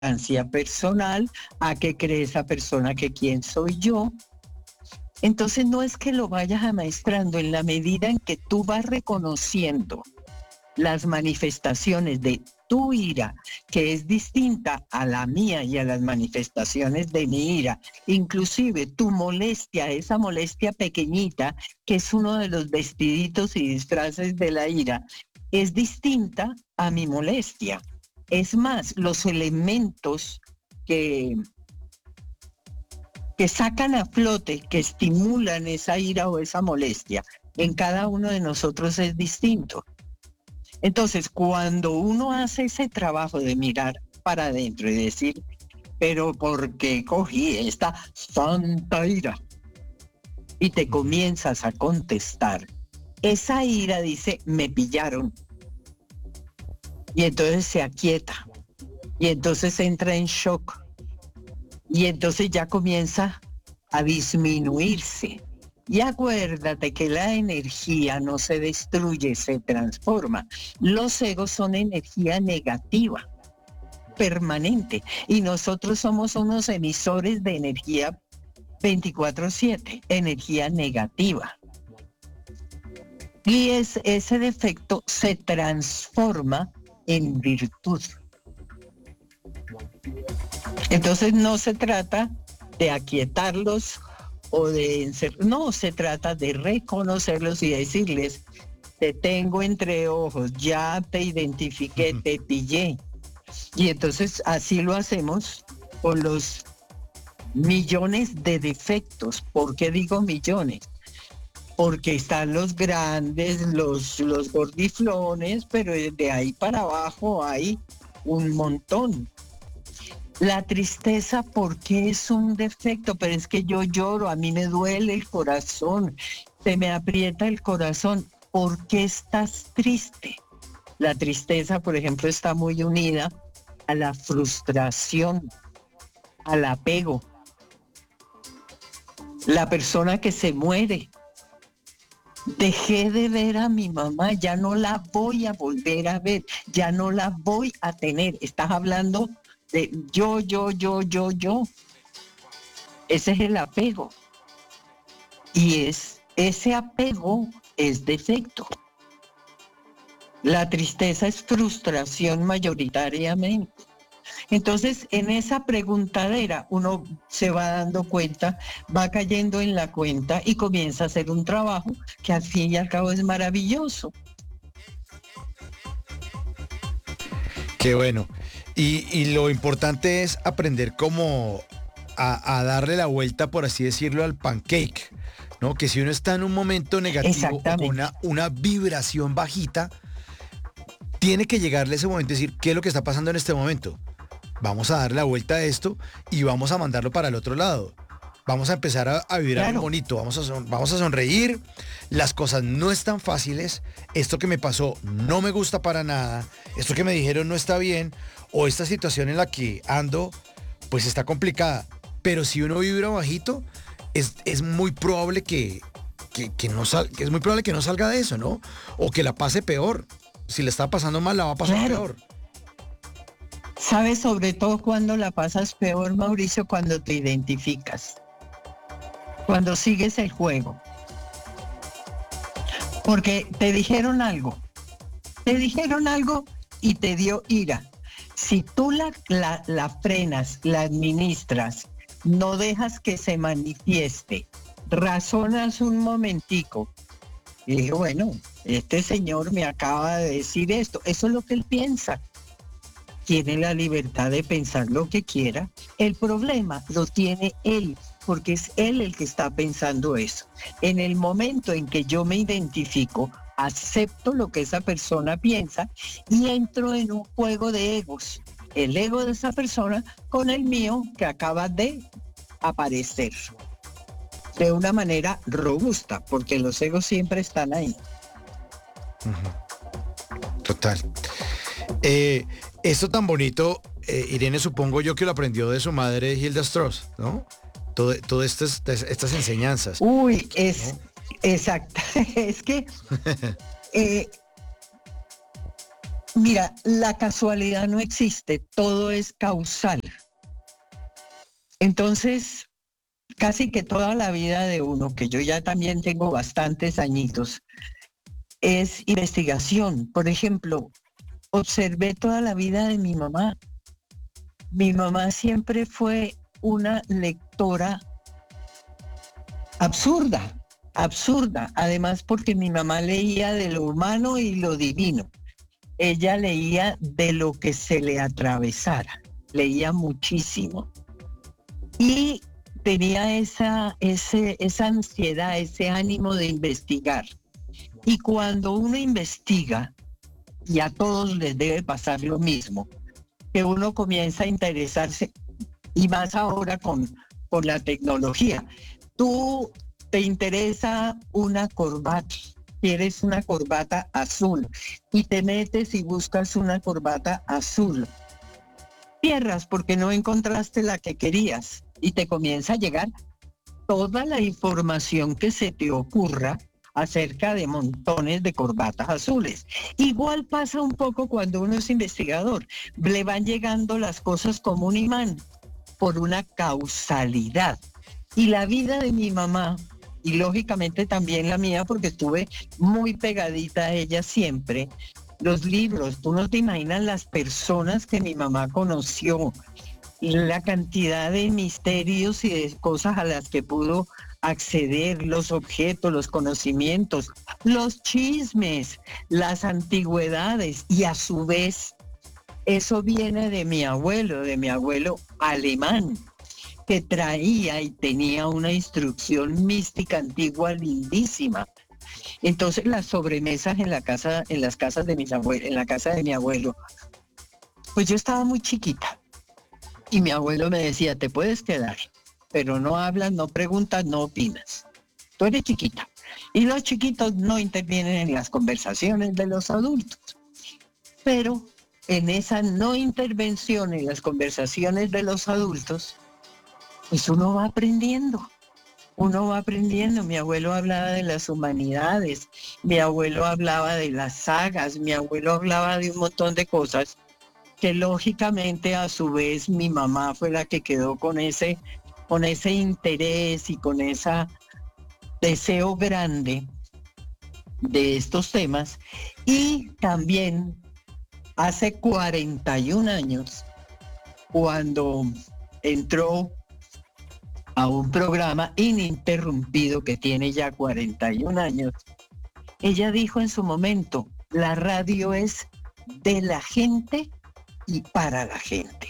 ansia personal, a qué cree esa persona que quién soy yo. Entonces no es que lo vayas amaestrando en la medida en que tú vas reconociendo las manifestaciones de tu ira, que es distinta a la mía y a las manifestaciones de mi ira. Inclusive tu molestia, esa molestia pequeñita, que es uno de los vestiditos y disfraces de la ira, es distinta a mi molestia. Es más, los elementos que, que sacan a flote, que estimulan esa ira o esa molestia, en cada uno de nosotros es distinto. Entonces, cuando uno hace ese trabajo de mirar para adentro y decir, pero ¿por qué cogí esta santa ira? Y te comienzas a contestar. Esa ira dice, me pillaron. Y entonces se aquieta. Y entonces entra en shock. Y entonces ya comienza a disminuirse. Y acuérdate que la energía no se destruye, se transforma. Los egos son energía negativa, permanente. Y nosotros somos unos emisores de energía 24/7, energía negativa. Y ese defecto se transforma en virtud. Entonces no se trata de aquietarlos o no, se trata de reconocerlos y decirles, te tengo entre ojos, ya te identifiqué, te pillé. Y entonces así lo hacemos con los millones de defectos. ¿Por qué digo millones? Porque están los grandes, los gordiflones, pero de ahí para abajo hay un montón. La tristeza, ¿por qué es un defecto? Pero es que yo lloro, a mí me duele el corazón, se me aprieta el corazón. ¿Por qué estás triste? La tristeza, por ejemplo, está muy unida a la frustración, al apego. La persona que se muere. Dejé de ver a mi mamá, ya no la voy a volver a ver, ya no la voy a tener. Estás hablando de yo. Ese es el apego. Y ese apego es defecto. La tristeza es frustración mayoritariamente. Entonces, en esa preguntadera uno se va dando cuenta, va cayendo en la cuenta y comienza a hacer un trabajo que al fin y al cabo es maravilloso. Qué bueno. Y lo importante es aprender cómo a darle la vuelta, por así decirlo, al pancake, ¿no? Que si uno está en un momento negativo o con Exactamente. una vibración bajita, tiene que llegarle ese momento y decir, ¿qué es lo que está pasando en este momento? Vamos a darle la vuelta a esto y vamos a mandarlo para el otro lado. Vamos a empezar a vibrar Claro, bonito, vamos a sonreír, las cosas no están fáciles, esto que me pasó no me gusta para nada, esto que me dijeron no está bien, o esta situación en la que ando, pues está complicada. Pero si uno vibra bajito, es muy probable que es muy probable que no salga de eso, ¿no? O que la pase peor. Si le está pasando mal, la va a pasar claro. peor. Sabes sobre todo cuando la pasas peor, Mauricio, cuando te identificas, cuando sigues el juego, porque te dijeron algo y te dio ira. Si tú la frenas, la administras, no dejas que se manifieste, razonas un momentico y digo, bueno, este señor me acaba de decir esto, eso es lo que él piensa. Tiene la libertad de pensar lo que quiera. El problema lo tiene él, porque es él el que está pensando eso. En el momento en que yo me identifico, acepto lo que esa persona piensa y entro en un juego de egos. El ego de esa persona con el mío que acaba de aparecer. De una manera robusta, porque los egos siempre están ahí. Total. Eh, Esto tan bonito, Irene, supongo yo que lo aprendió de su madre Hilda Strauss, ¿no? Todas estas enseñanzas, Uy, ¿no? es exacto. Es que eh, Mira, la casualidad no existe, todo es causal. Entonces, casi que toda la vida de uno, que yo ya también tengo bastantes añitos, es investigación. Por ejemplo, observé toda la vida de mi mamá. Mi mamá siempre fue una lectora absurda, absurda. Además, porque mi mamá leía de lo humano y lo divino. Ella leía de lo que se le atravesara. Leía muchísimo. Y tenía esa ansiedad, ese ánimo de investigar. Y cuando uno investiga, y a todos les debe pasar lo mismo, que uno comienza a interesarse, y más ahora con la tecnología. Tú te interesa una corbata, quieres una corbata azul, y te metes y buscas una corbata azul. Cierras porque no encontraste la que querías, y te comienza a llegar toda la información que se te ocurra acerca de montones de corbatas azules. Igual pasa un poco cuando uno es investigador. Le van llegando las cosas como un imán por una causalidad. Y la vida de mi mamá, y lógicamente también la mía, porque estuve muy pegadita a ella siempre, los libros, tú no te imaginas las personas que mi mamá conoció, la cantidad de misterios y de cosas a las que pudo acceder, los objetos, los conocimientos, los chismes, las antigüedades, y a su vez eso viene de mi abuelo alemán, que traía y tenía una instrucción mística antigua lindísima. Entonces las sobremesas en las casas de mis abuelos, en la casa de mi abuelo, pues yo estaba muy chiquita. Y mi abuelo me decía, te puedes quedar, pero no hablas, no preguntas, no opinas. Tú eres chiquita. Y los chiquitos no intervienen en las conversaciones de los adultos. Pero en esa no intervención en las conversaciones de los adultos, pues uno va aprendiendo. Uno va aprendiendo. Mi abuelo hablaba de las humanidades, mi abuelo hablaba de las sagas, mi abuelo hablaba de un montón de cosas que lógicamente a su vez mi mamá fue la que quedó con ese interés y con ese deseo grande de estos temas. Y también hace 41 años, cuando entró a un programa ininterrumpido que tiene ya 41 años, ella dijo en su momento, la radio es de la gente y para la gente.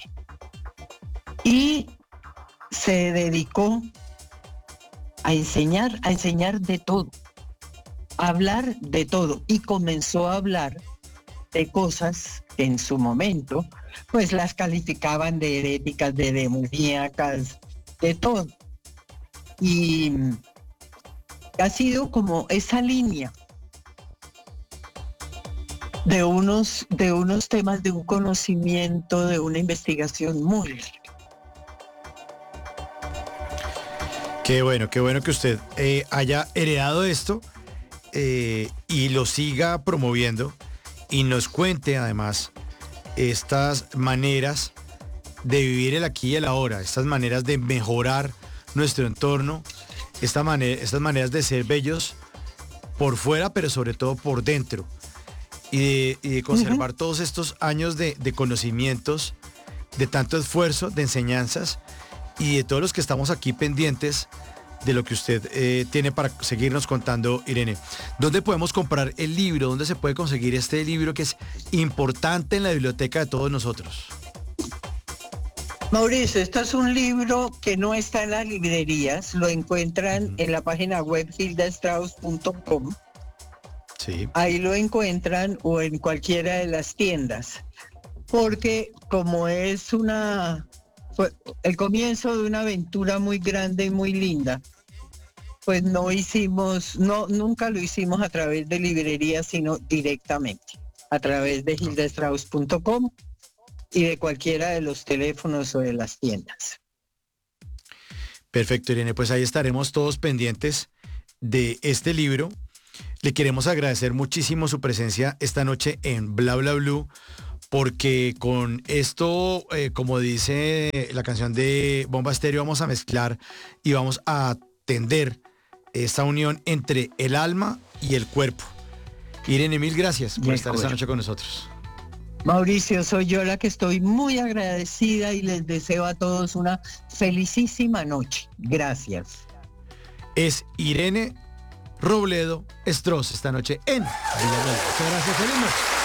Y se dedicó a enseñar de todo, a hablar de todo, y comenzó a hablar de cosas que en su momento pues las calificaban de heréticas, de demoníacas, de todo. Y ha sido como esa línea de unos temas, de un conocimiento, de una investigación muy rica. Qué bueno que usted haya heredado esto y lo siga promoviendo y nos cuente además estas maneras de vivir el aquí y el ahora, estas maneras de mejorar nuestro entorno, estas maneras de ser bellos por fuera, pero sobre todo por dentro. Y de conservar todos estos años de conocimientos, de tanto esfuerzo, de enseñanzas, y de todos los que estamos aquí pendientes de lo que usted tiene para seguirnos contando, Irene. ¿Dónde podemos comprar el libro? ¿Dónde se puede conseguir este libro que es importante en la biblioteca de todos nosotros? Mauricio, este es un libro que no está en las librerías, lo encuentran en la página web hildastrauss.com. Sí. Ahí lo encuentran, o en cualquiera de las tiendas, porque como fue el comienzo de una aventura muy grande y muy linda, pues nunca lo hicimos a través de librerías, sino directamente a través de hildastrauss.com y de cualquiera de los teléfonos o de las tiendas. Perfecto, Irene, pues ahí estaremos todos pendientes de este libro Le queremos agradecer muchísimo su presencia esta noche en Bla Bla Blue, porque con esto, como dice la canción de Bomba Estéreo, vamos a mezclar y vamos a tender esta unión entre el alma y el cuerpo. Irene, mil gracias por estar esta noche con nosotros. Mauricio, soy yo la que estoy muy agradecida y les deseo a todos una felicísima noche. Gracias. Es Irene Robledo Stros esta noche en Muchas gracias, feliz noche.